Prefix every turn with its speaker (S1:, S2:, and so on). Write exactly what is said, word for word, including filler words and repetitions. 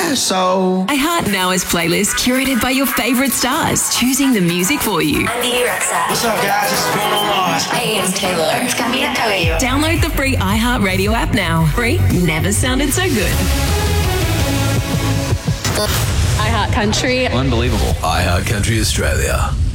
S1: Yeah, so...
S2: iHeart Now is playlist curated by your favourite stars, choosing the music for you.
S3: I'm Vivi Rexa.
S1: What's up, guys? This is Bruno Mars.
S3: Hey, it's Taylor. It's Camila Cabello.
S2: Download the free iHeart Radio app now. Free never sounded so good.
S4: iHeart Country.
S5: Unbelievable.
S6: iHeart Country Australia.